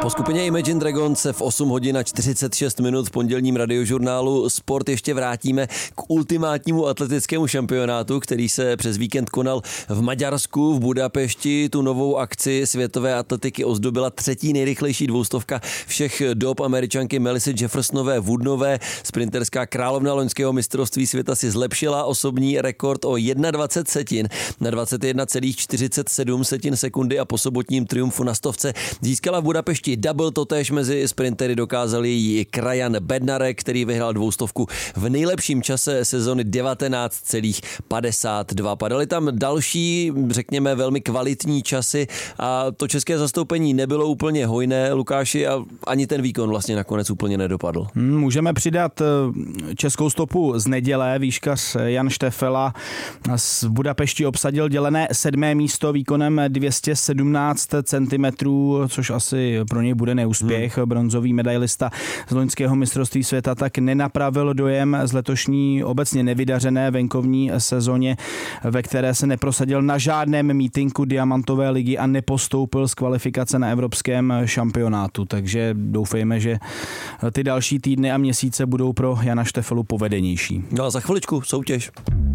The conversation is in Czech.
Po skupině Imagine Dragons se v 8 hodin a 46 minut v pondělním radiožurnálu Sport ještě vrátíme k ultimátnímu atletickému šampionátu, který se přes víkend konal v Maďarsku, v Budapešti. Tu novou akci světové atletiky ozdobila třetí nejrychlejší dvoustovka všech dob Američanky Melissy Jeffersonové Woodnové. Sprinterská královna loňského mistrovství světa si zlepšila osobní rekord o 21 setin na 21,47 sekundy a po sobotním triumfu na stovce získala v Budapešti double. Totéž mezi sprintery dokázal její krajan Bednarek, který vyhrál dvoustovku v nejlepším čase sezony 19,52. Padaly tam další, řekněme, velmi kvalitní časy a to české zastoupení nebylo úplně hojné, Lukáši, a ani ten výkon vlastně nakonec úplně nedopadl. Můžeme přidat českou stopu z neděle. Výškař Jan Štefela z Budapešti obsadil dělené 7. místo výkonem 217 cm, což asi pro něj bude neúspěch. Bronzový medailista z loňského mistrovství světa tak nenapravil dojem z letošní obecně nevydařené venkovní sezóně, ve které se neprosadil na žádném mítinku Diamantové ligy a nepostoupil z kvalifikace na evropském šampionátu. Takže doufejme, že ty další týdny a měsíce budou pro Jana Štefelu povedenější. No a za chviličku soutěž.